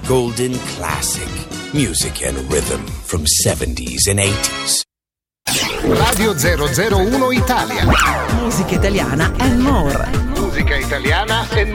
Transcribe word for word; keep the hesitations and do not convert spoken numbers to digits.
Golden Classic. Music and rhythm from seventies and eighties. Radio zero zero uno Italia. Musica italiana and more. Musica italiana and more.